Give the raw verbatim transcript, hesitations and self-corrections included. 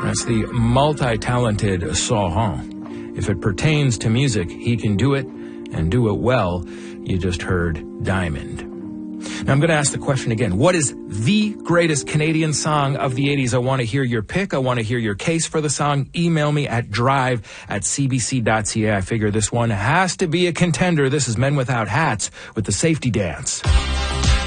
That's the multi-talented Sauron. If it pertains to music, he can do it, and do it well. You just heard Diamond. Now I'm going to ask the question again. What is the greatest Canadian song of the eighties? I want to hear your pick. I want to hear your case for the song. Email me at drive at c b c dot c a. I figure this one has to be a contender. This is Men Without Hats with the Safety Dance.